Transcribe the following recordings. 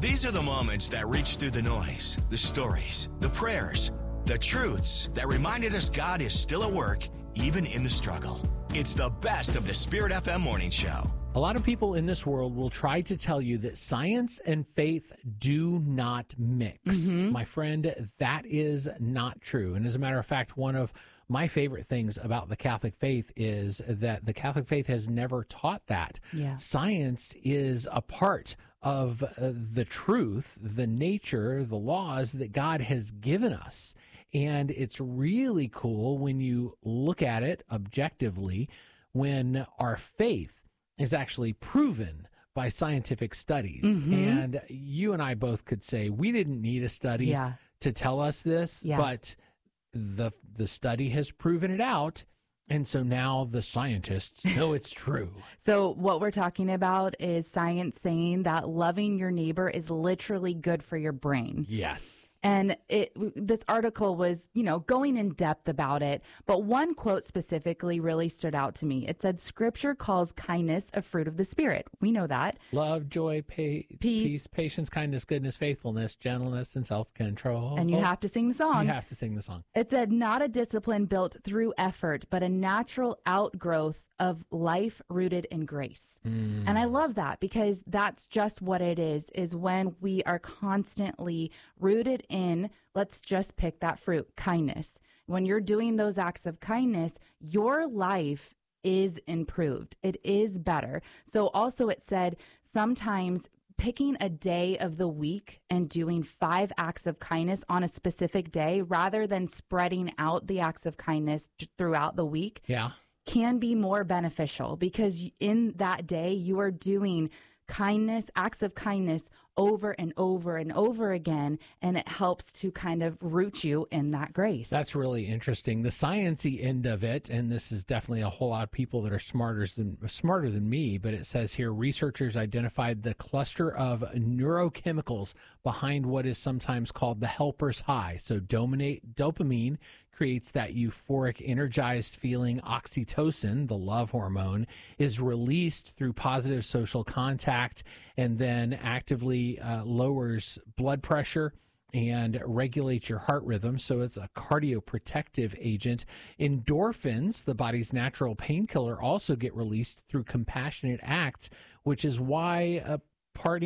These are the moments that reach through the noise, the stories, the prayers, the truths that reminded us God is still at work, even in the struggle. It's the best of the Spirit FM Morning Show. A lot of people in this world will try to tell you that science and faith do not mix. My friend, that is not true. And as a matter of fact, one of my favorite things about the Catholic faith is that the Catholic faith has never taught that. Yeah. Science is a part of the truth, the nature, the laws that God has given us. And it's really cool when you look at it objectively, when our faith is actually proven by scientific studies. And you and I both could say we didn't need a study to tell us this, but the study has proven it out. And so now the scientists know it's true. So what we're talking about is science saying that loving your neighbor is literally good for your brain. Yes. And this article was, going in depth about it. But one quote specifically really stood out to me. It said, Scripture calls kindness a fruit of the Spirit. We know that. Love, joy, peace, patience, kindness, goodness, faithfulness, gentleness, and self-control. And you have to sing the song. You have to sing the song. It said, not a discipline built through effort, but a natural outgrowth of life rooted in grace. And I love that because that's just what it is when we are constantly rooted in, let's just pick that fruit, kindness. When you're doing those acts of kindness, your life is improved. It is better. So also it said sometimes picking a day of the week and doing 5 acts of kindness on a specific day rather than spreading out the acts of kindness throughout the week. Can be more beneficial because in that day you are doing kindness, acts of kindness over and over and over again, and it helps to kind of root you in that grace. That's really interesting. The science-y end of it, and this is definitely a whole lot of people that are smarter than me, but it says here researchers identified the cluster of neurochemicals behind what is sometimes called the helper's high. So dopamine creates that euphoric, energized feeling. Oxytocin, the love hormone, is released through positive social contact and then actively lowers blood pressure and regulates your heart rhythm. So it's a cardioprotective agent. Endorphins, the body's natural painkiller, also get released through compassionate acts, which is why part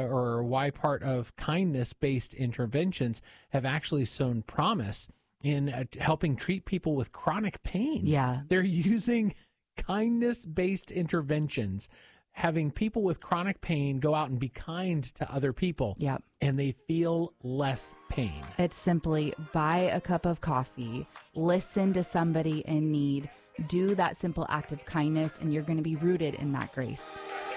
of kindness-based interventions have actually shown promise in helping treat people with chronic pain. They're using kindness-based interventions, having people with chronic pain go out and be kind to other people. And they feel less pain. It's simply buy a cup of coffee, listen to somebody in need, do that simple act of kindness, and you're going to be rooted in that grace.